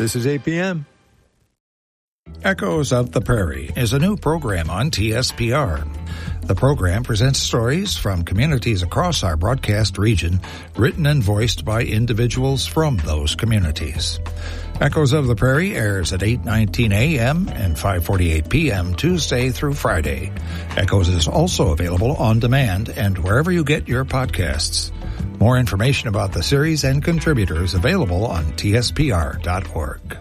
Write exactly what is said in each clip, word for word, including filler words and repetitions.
This is eight p.m. Echoes of the Prairie is a new program on T S P R. The program presents stories from communities across our broadcast region, written and voiced by individuals from those communities. Echoes of the Prairie airs at eight nineteen a.m. and five forty-eight p.m. Tuesday through Friday. Echoes is also available on demand and wherever you get your podcasts. More information about the series and contributors available on T S P R dot org.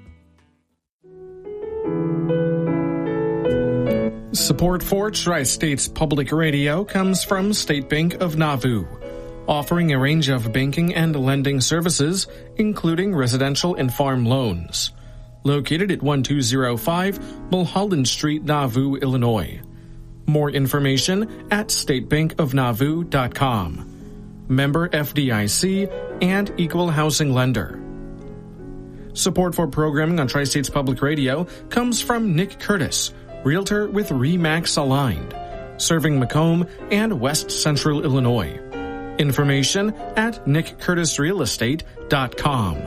Support for Tri-States Public Radio comes from State Bank of Nauvoo, offering a range of banking and lending services, including residential and farm loans. Located at twelve oh five Mulholland Street, Nauvoo, Illinois. More information at state bank of nauvoo dot com. Member F D I C and Equal Housing Lender. Support for programming on Tri-States Public Radio comes from Nick Curtis, Realtor with RE/MAX Aligned, serving Macomb and West Central Illinois. Information at nick curtis real estate dot com.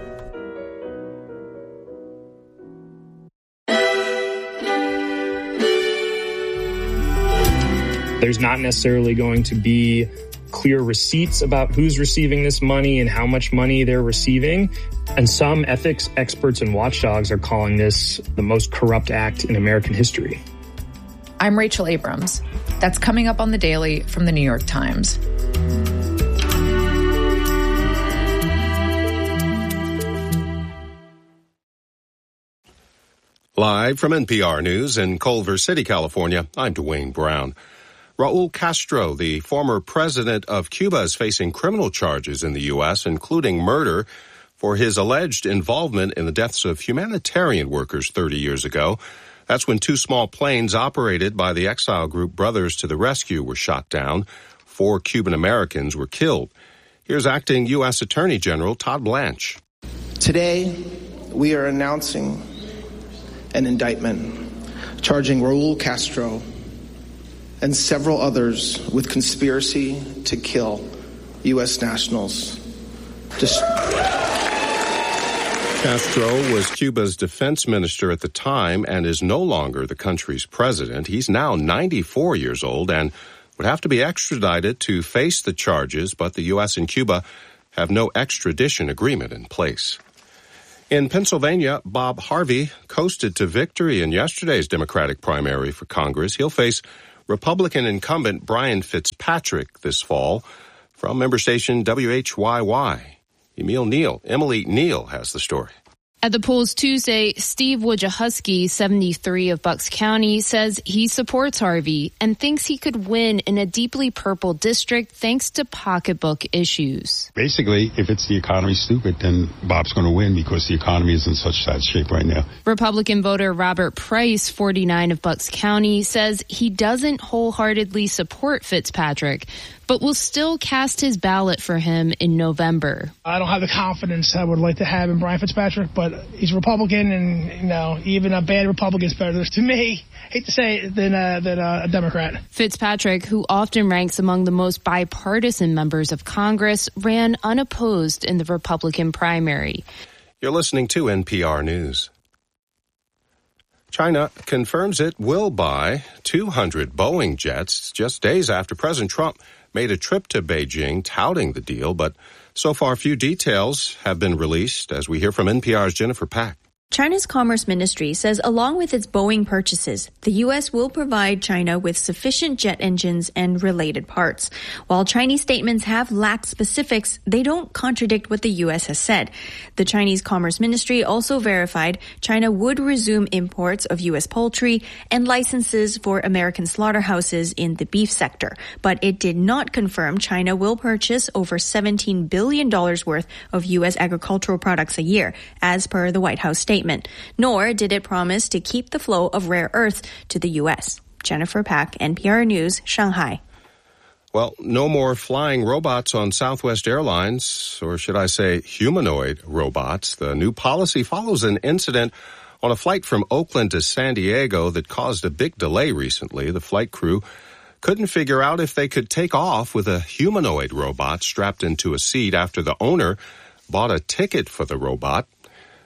There's not necessarily going to be clear receipts about who's receiving this money and how much money they're receiving. And some ethics experts and watchdogs are calling this the most corrupt act in American history. I'm Rachel Abrams. That's coming up on The Daily from The New York Times. Live from N P R News in Culver City, California, I'm Dwayne Brown. Raul Castro, the former president of Cuba, is facing criminal charges in the U S, including murder, for his alleged involvement in the deaths of humanitarian workers thirty years ago. That's when two small planes operated by the exile group Brothers to the Rescue were shot down. Four Cuban Americans were killed. Here's acting U S Attorney General Todd Blanche. Today, we are announcing an indictment charging Raul Castro and several others with conspiracy to kill U S nationals. Dis- Castro was Cuba's defense minister at the time and is no longer the country's president. He's now ninety-four years old and would have to be extradited to face the charges, but the U S and Cuba have no extradition agreement in place. In Pennsylvania, Bob Harvey coasted to victory in yesterday's Democratic primary for Congress. He'll face Republican incumbent Brian Fitzpatrick this fall. From member station W H Y Y, Emil Neal, Emily Neal has the story. At the polls Tuesday, Steve Wojciechowski, seventy-three of Bucks County, says he supports Harvey and thinks he could win in a deeply purple district thanks to pocketbook issues. Basically, if it's the economy stupid, then Bob's going to win because the economy is in such bad shape right now. Republican voter Robert Price, forty-nine of Bucks County, says he doesn't wholeheartedly support Fitzpatrick, but will still cast his ballot for him in November. I don't have the confidence I would like to have in Brian Fitzpatrick, but he's a Republican, and you know, even a bad Republican is better to me, hate to say it, than, uh, than uh, a Democrat. Fitzpatrick, who often ranks among the most bipartisan members of Congress, ran unopposed in the Republican primary. You're listening to N P R News. China confirms it will buy two hundred Boeing jets just days after President Trump made a trip to Beijing touting the deal, but so far few details have been released, as we hear from N P R's Jennifer Pack. China's Commerce Ministry says along with its Boeing purchases, the U S will provide China with sufficient jet engines and related parts. While Chinese statements have lacked specifics, they don't contradict what the U S has said. The Chinese Commerce Ministry also verified China would resume imports of U S poultry and licenses for American slaughterhouses in the beef sector. But it did not confirm China will purchase over seventeen billion dollars worth of U S agricultural products a year, as per the White House statement. Nor did it promise to keep the flow of rare earth to the U S. Jennifer Pack, N P R News, Shanghai. Well, no more flying robots on Southwest Airlines, or should I say humanoid robots. The new policy follows an incident on a flight from Oakland to San Diego that caused a big delay recently. The flight crew couldn't figure out if they could take off with a humanoid robot strapped into a seat after the owner bought a ticket for the robot.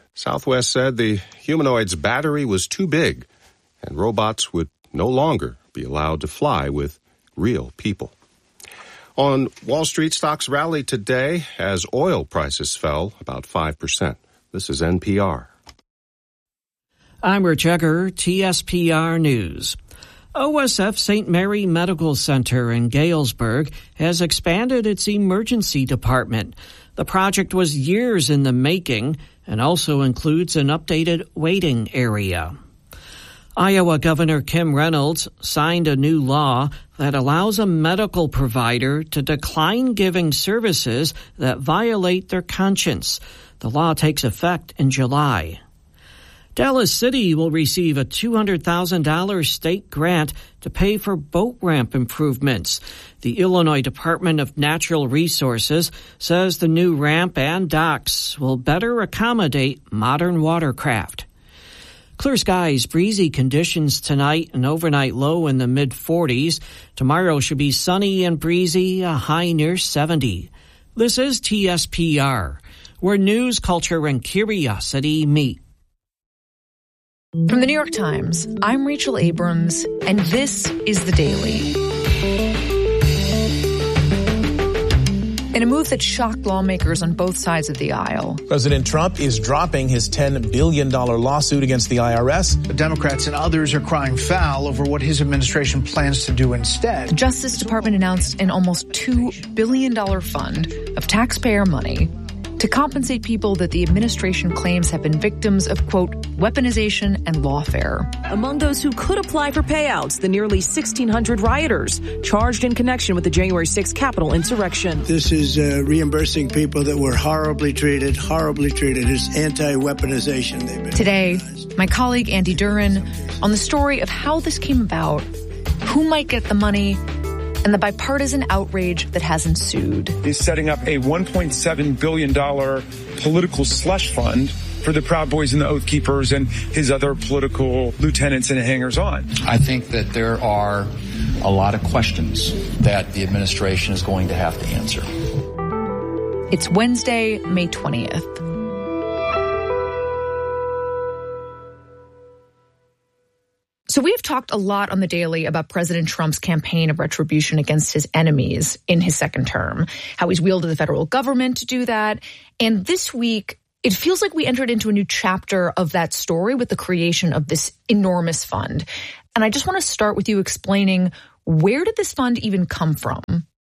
Southwest said the humanoid's battery was too big, and robots would no longer be allowed to fly with real people. On Wall Street, stocks rallied today as oil prices fell about five percent. This is N P R. I'm Rich Egger, T S P R News. O S F Saint Mary Medical Center in Galesburg has expanded its emergency department. The project was years in the making and also includes an updated waiting area. Iowa Governor Kim Reynolds signed a new law that allows a medical provider to decline giving services that violate their conscience. The law takes effect in July. Dallas City will receive a two hundred thousand dollars state grant to pay for boat ramp improvements. The Illinois Department of Natural Resources says the new ramp and docks will better accommodate modern watercraft. Clear skies, breezy conditions tonight, an overnight low in the mid forties. Tomorrow should be sunny and breezy, a high near seventy. This is T S P R, where news, culture, and curiosity meet. From the New York Times, I'm Rachel Abrams, and this is The Daily. In a move that shocked lawmakers on both sides of the aisle, President Trump is dropping his ten billion dollars lawsuit against the I R S. The Democrats and others are crying foul over what his administration plans to do instead. The Justice Department announced an almost two billion dollars fund of taxpayer money to compensate people that the administration claims have been victims of, quote, weaponization and lawfare. Among those who could apply for payouts, the nearly sixteen hundred rioters charged in connection with the January sixth Capitol insurrection. This is uh, reimbursing people that were horribly treated, horribly treated. It's anti-weaponization. They've been Today, my colleague Andy Duran on the story of how this came about, who might get the money, and the bipartisan outrage that has ensued. He's setting up a one point seven billion dollars political slush fund for the Proud Boys and the Oath Keepers and his other political lieutenants and hangers-on. I think that there are a lot of questions that the administration is going to have to answer. It's Wednesday, May twentieth. So we've talked a lot on The Daily about President Trump's campaign of retribution against his enemies in his second term, how he's wielded the federal government to do that. And this week, it feels like we entered into a new chapter of that story with the creation of this enormous fund. And I just want to start with you explaining, where did this fund even come from?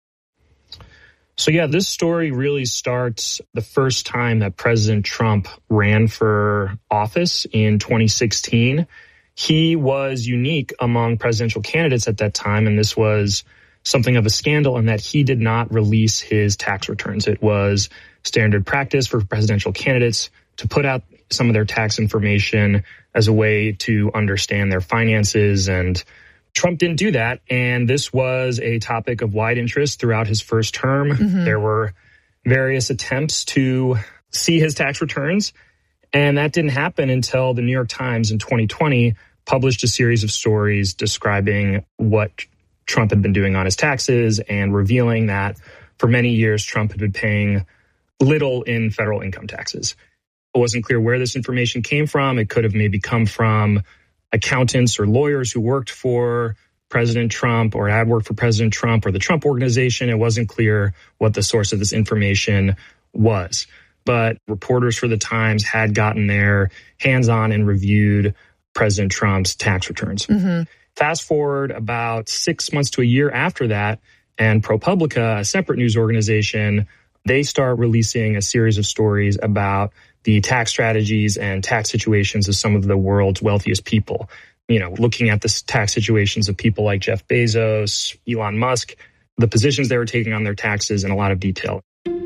So, yeah, this story really starts the first time that President Trump ran for office in twenty sixteen. He was unique among presidential candidates at that time, and this was something of a scandal in that he did not release his tax returns. It was standard practice for presidential candidates to put out some of their tax information as a way to understand their finances, and Trump didn't do that, and this was a topic of wide interest throughout his first term. Mm-hmm. There were various attempts to see his tax returns, and that didn't happen until the New York Times in twenty twenty published a series of stories describing what Trump had been doing on his taxes and revealing that for many years Trump had been paying little in federal income taxes. It wasn't clear where this information came from. It could have maybe come from accountants or lawyers who worked for President Trump or had worked for President Trump or the Trump Organization. It wasn't clear what the source of this information was. But reporters for the Times had gotten their hands on and reviewed President Trump's tax returns. Mm-hmm. Fast forward about six months to a year after that, and ProPublica, a separate news organization, they start releasing a series of stories about the tax strategies and tax situations of some of the world's wealthiest people. You know, looking at the tax situations of people like Jeff Bezos, Elon Musk, the positions they were taking on their taxes in a lot of detail.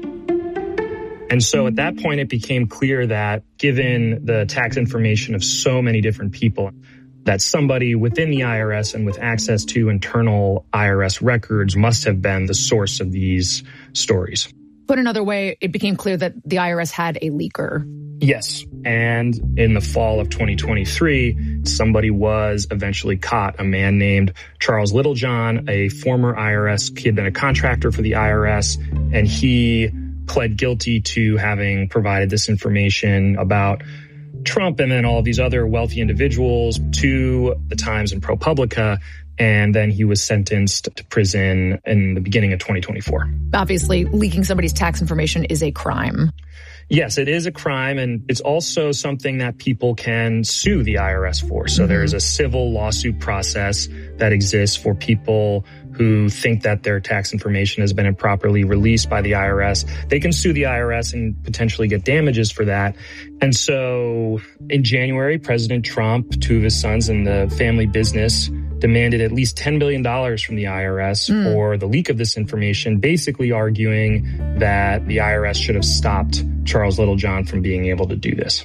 And so at that point, it became clear that given the tax information of so many different people, that somebody within the I R S and with access to internal I R S records must have been the source of these stories. Put another way, it became clear that the I R S had a leaker. Yes. And in the fall of twenty twenty-three, somebody was eventually caught, a man named Charles Littlejohn, a former I R S, he had been a contractor for the I R S, and he pled guilty to having provided this information about Trump and then all of these other wealthy individuals to the Times and ProPublica. And then he was sentenced to prison in the beginning of twenty twenty-four. Obviously, leaking somebody's tax information is a crime. Yes, it is a crime, and it's also something that people can sue the I R S for. So mm-hmm. there is a civil lawsuit process that exists for people who think that their tax information has been improperly released by the I R S. They can sue the I R S and potentially get damages for that. And so in January, President Trump, two of his sons in the family business, demanded at least ten billion dollars from the I R S mm. for the leak of this information, basically arguing that the I R S should have stopped Charles Littlejohn from being able to do this.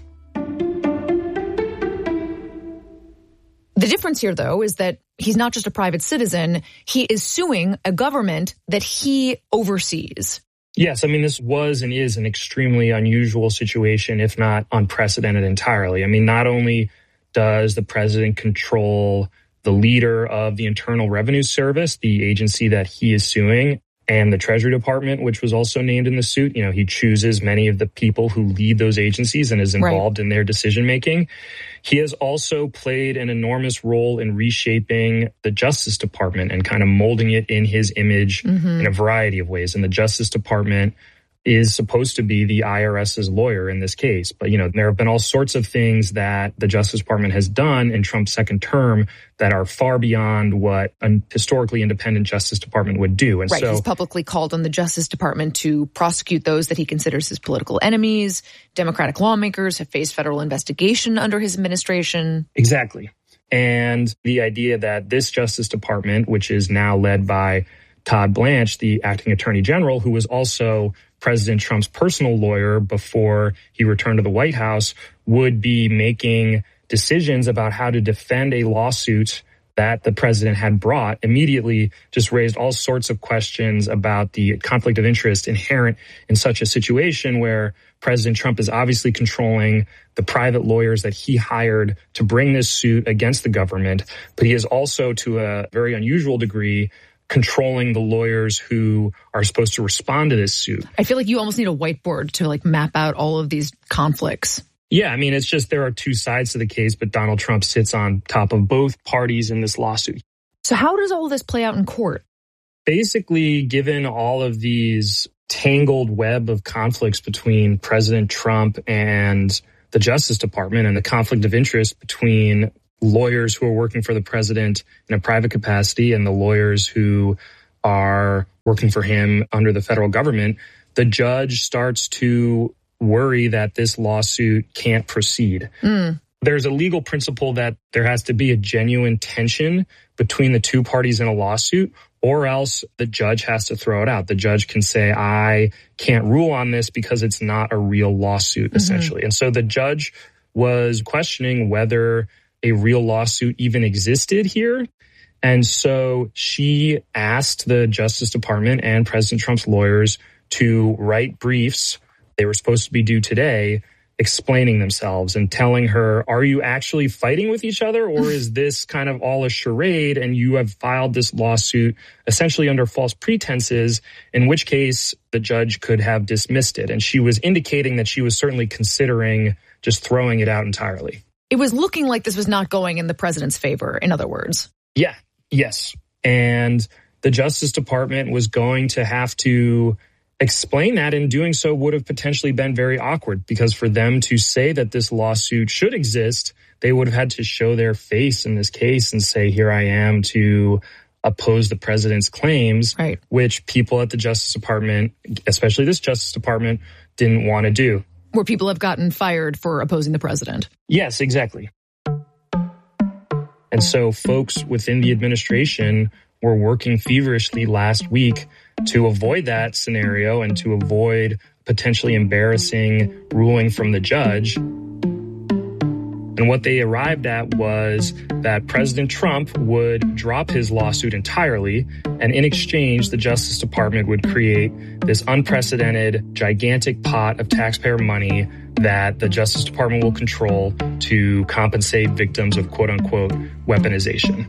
The difference here, though, is that he's not just a private citizen. He is suing a government that he oversees. Yes, I mean, this was and is an extremely unusual situation, if not unprecedented entirely. I mean, not only does the president control the leader of the Internal Revenue Service, the agency that he is suing, and the Treasury Department, which was also named in the suit. You know, he chooses many of the people who lead those agencies and is involved right. in their decision-making. He has also played an enormous role in reshaping the Justice Department and kind of molding it in his image mm-hmm. in a variety of ways. And the Justice Department is supposed to be the IRS's lawyer in this case. But, you know, there have been all sorts of things that the Justice Department has done in Trump's second term that are far beyond what a historically independent Justice Department would do. And right, so he's publicly called on the Justice Department to prosecute those that he considers his political enemies. Democratic lawmakers have faced federal investigation under his administration. Exactly. And the idea that this Justice Department, which is now led by Todd Blanche, the acting attorney general, who was also President Trump's personal lawyer before he returned to the White House, would be making decisions about how to defend a lawsuit that the president had brought, immediately just raised all sorts of questions about the conflict of interest inherent in such a situation where President Trump is obviously controlling the private lawyers that he hired to bring this suit against the government, but he is also, to a very unusual degree, controlling the lawyers who are supposed to respond to this suit. I feel like you almost need a whiteboard to like map out all of these conflicts. Yeah, I mean, it's just there are two sides to the case, but Donald Trump sits on top of both parties in this lawsuit. So how does all of this play out in court? Basically, given all of these tangled web of conflicts between President Trump and the Justice Department and the conflict of interest between lawyers who are working for the president in a private capacity and the lawyers who are working for him under the federal government, the judge starts to worry that this lawsuit can't proceed. Mm. There's a legal principle that there has to be a genuine tension between the two parties in a lawsuit, or else the judge has to throw it out. The judge can say, I can't rule on this because it's not a real lawsuit, mm-hmm. essentially. And so the judge was questioning whether a real lawsuit even existed here. And so she asked the Justice Department and President Trump's lawyers to write briefs. They were supposed to be due today, explaining themselves and telling her, are you actually fighting with each other, or is this kind of all a charade and you have filed this lawsuit essentially under false pretenses, in which case the judge could have dismissed it. And she was indicating that she was certainly considering just throwing it out entirely. It was looking like this was not going in the president's favor, in other words. Yeah, yes. And the Justice Department was going to have to explain that, and doing so would have potentially been very awkward, because for them to say that this lawsuit should exist, they would have had to show their face in this case and say, here I am to oppose the president's claims, right. which people at the Justice Department, especially this Justice Department, didn't want to do. Where people have gotten fired for opposing the president. Yes, exactly. And so folks within the administration were working feverishly last week to avoid that scenario and to avoid potentially embarrassing ruling from the judge. And what they arrived at was that President Trump would drop his lawsuit entirely, and in exchange, the Justice Department would create this unprecedented, gigantic pot of taxpayer money that the Justice Department will control to compensate victims of quote-unquote weaponization.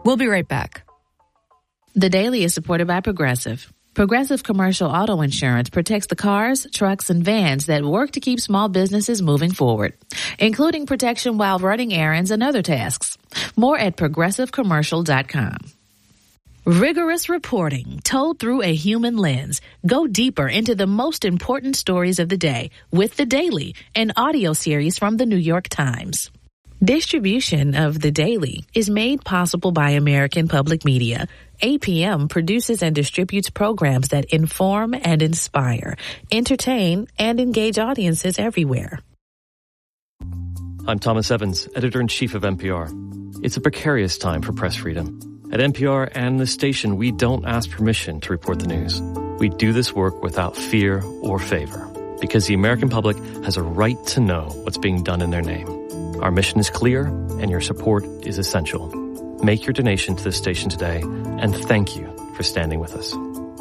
We'll be right back. The Daily is supported by Progressive. Progressive Commercial Auto Insurance protects the cars, trucks, and vans that work to keep small businesses moving forward, including protection while running errands and other tasks. More at progressive commercial dot com. Rigorous reporting told through a human lens. Go deeper into the most important stories of the day with The Daily, an audio series from the New York Times. Distribution of The Daily is made possible by American Public Media. A P M produces and distributes programs that inform and inspire, entertain, and engage audiences everywhere. I'm Thomas Evans, editor-in-chief of N P R. It's a precarious time for press freedom. At N P R and the station, we don't ask permission to report the news. We do this work without fear or favor, because the American public has a right to know what's being done in their name. Our mission is clear, and your support is essential. Make your donation to this station today, and thank you for standing with us.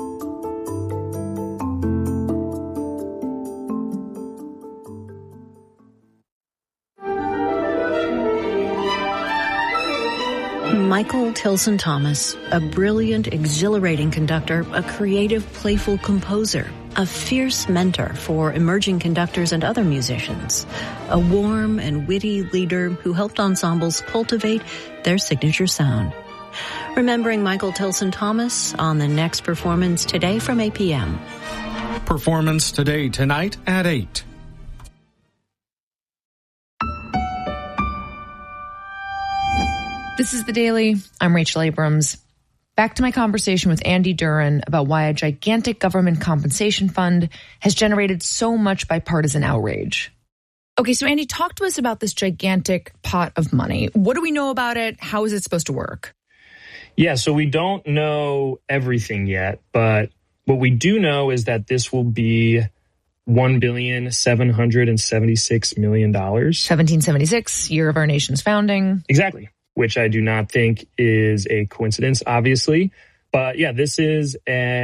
Michael Tilson Thomas, a brilliant, exhilarating conductor, a creative, playful composer, a fierce mentor for emerging conductors and other musicians, a warm and witty leader who helped ensembles cultivate their signature sound. Remembering Michael Tilson Thomas on the next Performance Today from eight p.m. Performance Today tonight at eight. This is The Daily. I'm Rachel Abrams. Back to my conversation with Andy Duran about why a gigantic government compensation fund has generated so much bipartisan outrage. Okay, so Andy, talk to us about this gigantic pot of money. What do we know about it? How is it supposed to work? Yeah, so we don't know everything yet, but what we do know is that this will be one billion seven hundred seventy-six million dollars. seventeen seventy-six, year of our nation's founding. Exactly. Which I do not think is a coincidence, obviously. But yeah, this is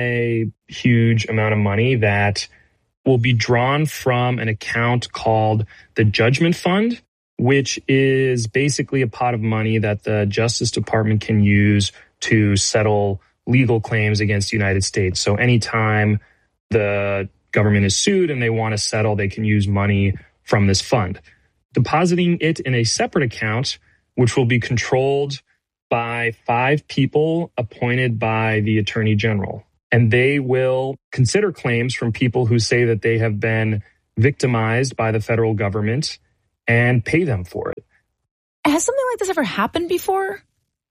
a huge amount of money that will be drawn from an account called the Judgment Fund, which is basically a pot of money that the Justice Department can use to settle legal claims against the United States. So anytime the government is sued and they want to settle, they can use money from this fund. Depositing it in a separate account, which will be controlled by five people appointed by the Attorney General. And they will consider claims from people who say that they have been victimized by the federal government and pay them for it. Has something like this ever happened before?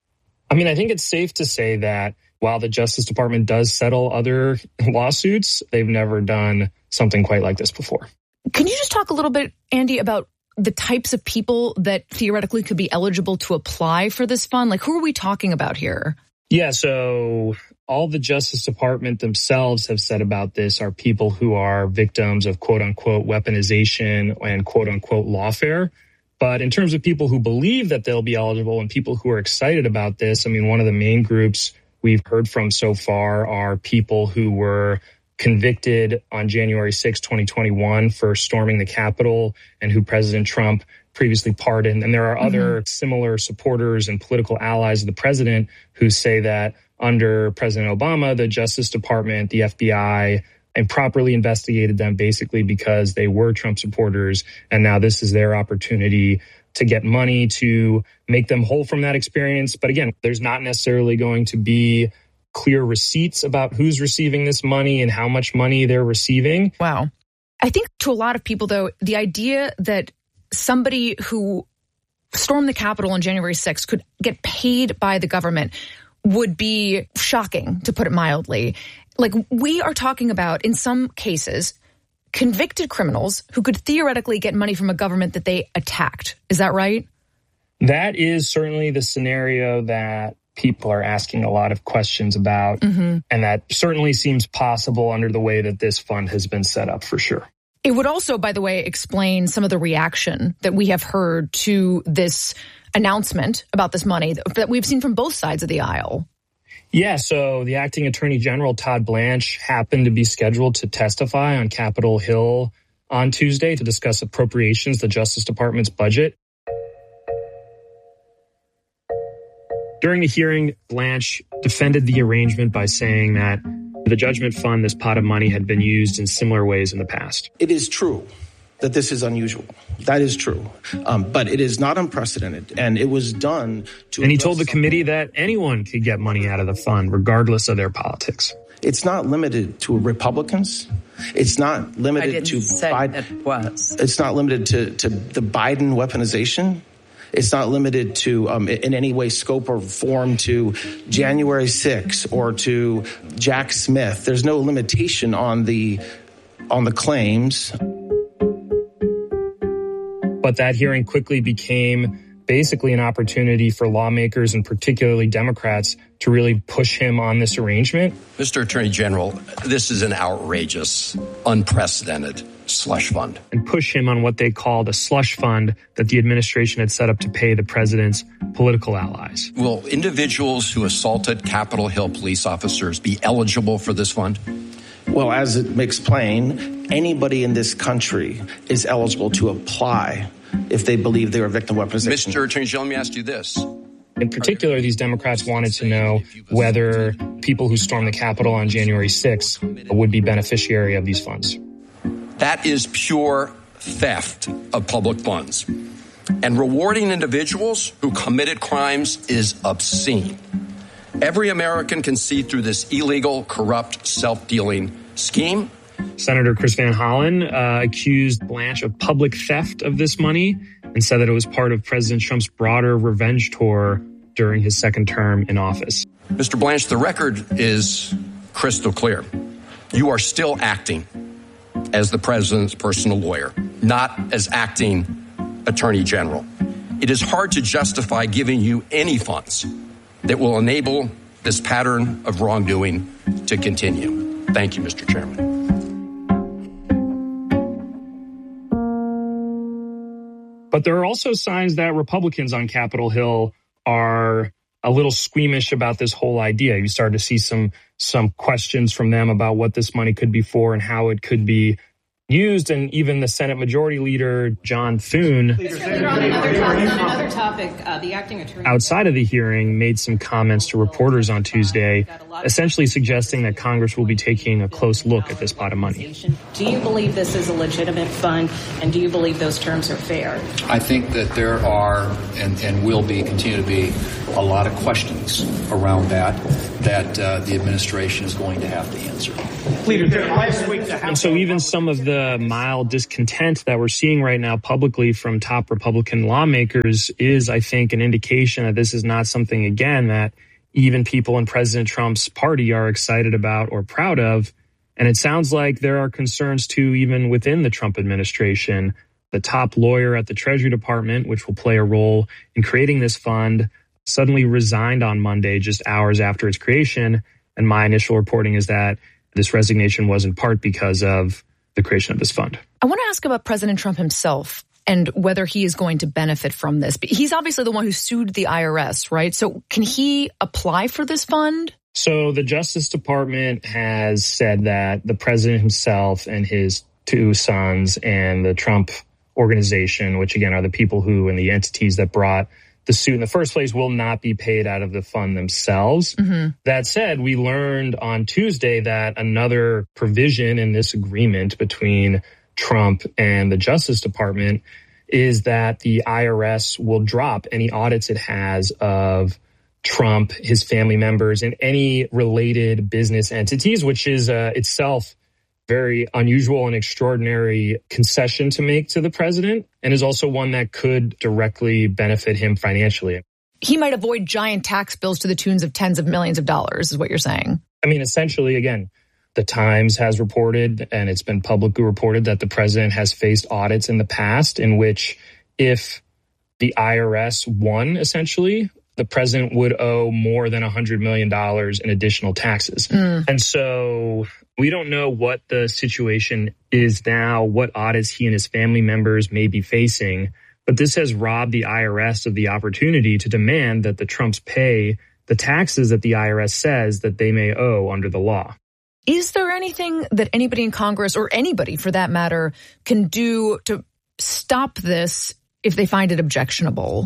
I mean, I think it's safe to say that while the Justice Department does settle other lawsuits, they've never done something quite like this before. Can you just talk a little bit, Andy, about the types of people that theoretically could be eligible to apply for this fund? Like, who are we talking about here? Yeah, so all the Justice Department themselves have said about this are people who are victims of quote-unquote weaponization and quote-unquote lawfare. But in terms of people who believe that they'll be eligible and people who are excited about this, I mean, one of the main groups we've heard from so far are people who were convicted on January sixth, twenty twenty-one for storming the Capitol and who President Trump previously pardoned. And there are mm-hmm. other similar supporters and political allies of the president who say that under President Obama, the Justice Department, the F B I, improperly investigated them basically because they were Trump supporters. And now this is their opportunity to get money to make them whole from that experience. But again, there's not necessarily going to be clear receipts about who's receiving this money and how much money they're receiving. Wow. I think to a lot of people, though, the idea that somebody who stormed the Capitol on January sixth could get paid by the government would be shocking, to put it mildly. Like, we are talking about, in some cases, convicted criminals who could theoretically get money from a government that they attacked. Is that right? That is certainly the scenario that people are asking a lot of questions about. Mm-hmm. And that certainly seems possible under the way that this fund has been set up, for sure. It would also, by the way, explain some of the reaction that we have heard to this announcement about this money that we've seen from both sides of the aisle. Yeah, so the acting attorney general, Todd Blanche, happened to be scheduled to testify on Capitol Hill on Tuesday to discuss appropriations, the Justice Department's budget. During the hearing, Blanche defended the arrangement by saying that the judgment fund, this pot of money, had been used in similar ways in the past. It is true that this is unusual. That is true. Um, but it is not unprecedented, and it was done to... And he told the committee that anyone could get money out of the fund, regardless of their politics. It's not limited to Republicans. It's not limited I didn't to say Biden. It was. It's not limited to, to the Biden weaponization. It's not limited to, um, in any way, scope or form to January sixth or to Jack Smith. There's no limitation on the on the claims. But that hearing quickly became basically an opportunity for lawmakers and particularly Democrats to really push him on this arrangement. Mister Attorney General, this is an outrageous, unprecedented slush fund. And push him on what they called a slush fund that the administration had set up to pay the president's political allies. Will individuals who assaulted Capitol Hill police officers be eligible for this fund? Well, as it makes plain, anybody in this country is eligible to apply if they believe they were victim of weaponization. Mister Attorney General, let me ask you this. In particular, these Democrats wanted to know whether people who stormed the Capitol on January sixth would be beneficiary of these funds. That is pure theft of public funds. And rewarding individuals who committed crimes is obscene. Every American can see through this illegal, corrupt, self-dealing scheme. Senator Chris Van Hollen uh, accused Blanche of public theft of this money and said that it was part of President Trump's broader revenge tour during his second term in office. Mister Blanche, the record is crystal clear. You are still acting as the president's personal lawyer, not as acting attorney general. It is hard to justify giving you any funds that will enable this pattern of wrongdoing to continue. Thank you, Mister Chairman. But there are also signs that Republicans on Capitol Hill are a little squeamish about this whole idea. You start to see some some questions from them about what this money could be for and how it could be used. And even the Senate Majority Leader, John Thune, on another topic, on another topic uh, the acting attorney outside of the hearing, made some comments to reporters on Tuesday, essentially suggesting that Congress will be taking a close look at this pot of money. Do you believe this is a legitimate fund, and do you believe those terms are fair? I think that there are and, and will be, continue to be, a lot of questions around that that uh, the administration is going to have to answer. And so even some of the mild discontent that we're seeing right now publicly from top Republican lawmakers is, I think, an indication that this is not something, again, that even people in President Trump's party are excited about or proud of. And it sounds like there are concerns, too, even within the Trump administration. The top lawyer at the Treasury Department, which will play a role in creating this fund, suddenly resigned on Monday, just hours after its creation. And my initial reporting is that this resignation was in part because of the creation of this fund. I want to ask about President Trump himself and whether he is going to benefit from this. He's obviously the one who sued the I R S, right? So can he apply for this fund? So the Justice Department has said that the president himself and his two sons and the Trump organization, which again are the people who and the entities that brought the suit in the first place, will not be paid out of the fund themselves. Mm-hmm. That said, we learned on Tuesday that another provision in this agreement between Trump and the Justice Department is that the I R S will drop any audits it has of Trump, his family members, and any related business entities, which is uh, itself very unusual and extraordinary concession to make to the president, and is also one that could directly benefit him financially. He might avoid giant tax bills to the tunes of tens of millions of dollars, is what you're saying. I mean, essentially, again, the Times has reported, and it's been publicly reported, that the president has faced audits in the past in which if the I R S won, essentially, the president would owe more than one hundred million dollars in additional taxes. Mm. And so we don't know what the situation is now, what audits he and his family members may be facing, but this has robbed the I R S of the opportunity to demand that the Trumps pay the taxes that the I R S says that they may owe under the law. Is there anything that anybody in Congress, or anybody for that matter, can do to stop this if they find it objectionable?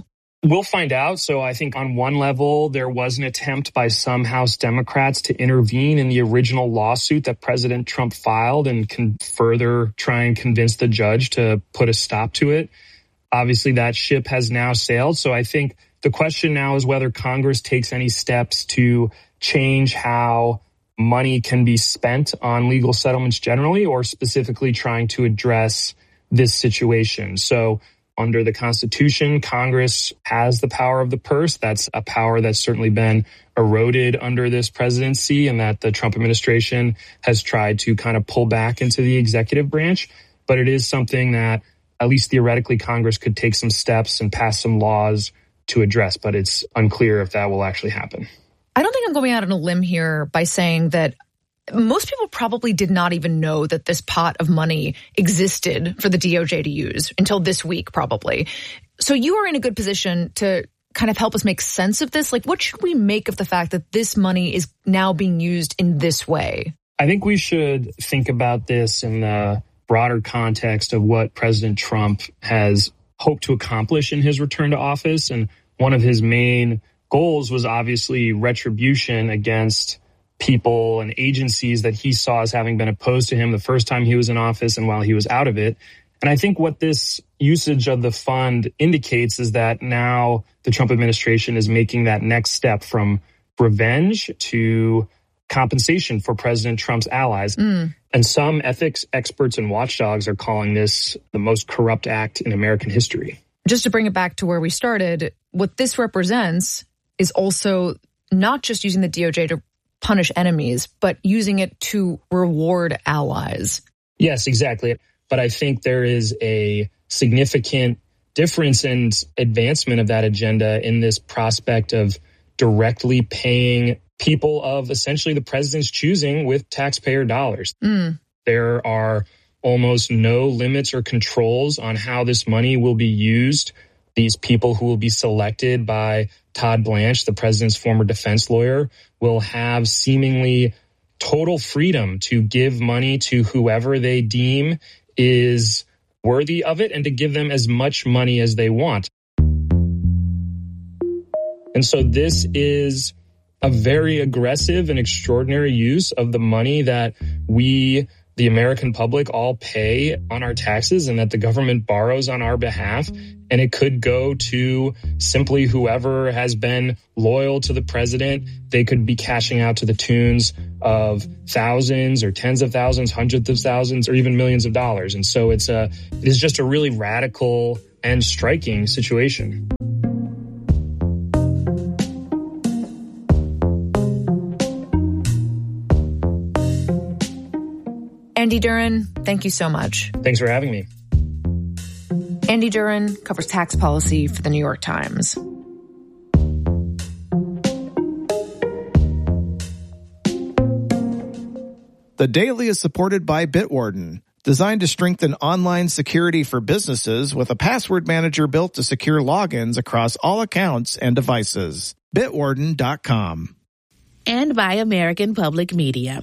We'll find out. So I think on one level, there was an attempt by some House Democrats to intervene in the original lawsuit that President Trump filed and can further try and convince the judge to put a stop to it. Obviously, that ship has now sailed. So I think the question now is whether Congress takes any steps to change how money can be spent on legal settlements generally, or specifically trying to address this situation. So under the Constitution, Congress has the power of the purse. That's a power that's certainly been eroded under this presidency, and that the Trump administration has tried to kind of pull back into the executive branch. But it is something that, at least theoretically, Congress could take some steps and pass some laws to address. But it's unclear if that will actually happen. I don't think I'm going out on a limb here by saying that most people probably did not even know that this pot of money existed for the D O J to use until this week, probably. So you are in a good position to kind of help us make sense of this. Like, what should we make of the fact that this money is now being used in this way? I think we should think about this in the broader context of what President Trump has hoped to accomplish in his return to office. And one of his main goals was obviously retribution against people and agencies that he saw as having been opposed to him the first time he was in office and while he was out of it. And I think what this usage of the fund indicates is that now the Trump administration is making that next step from revenge to compensation for President Trump's allies. Mm. And some ethics experts and watchdogs are calling this the most corrupt act in American history. Just to bring it back to where we started, what this represents is also not just using the D O J to punish enemies, but using it to reward allies. Yes, exactly. But I think there is a significant difference and advancement of that agenda in this prospect of directly paying people of essentially the president's choosing with taxpayer dollars. Mm. There are almost no limits or controls on how this money will be used. These people who will be selected by Todd Blanche, the president's former defense lawyer, will have seemingly total freedom to give money to whoever they deem is worthy of it and to give them as much money as they want. And so this is a very aggressive and extraordinary use of the money that we, the American public, all pay on our taxes and that the government borrows on our behalf. And it could go to simply whoever has been loyal to the president. They could be cashing out to the tunes of thousands or tens of thousands, hundreds of thousands, or even millions of dollars. And so it's a, it is just a really radical and striking situation. Andy Duren, thank you so much. Thanks for having me. Andy Duren covers tax policy for the New York Times. The Daily is supported by Bitwarden, designed to strengthen online security for businesses with a password manager built to secure logins across all accounts and devices. Bitwarden dot com. And by American Public Media.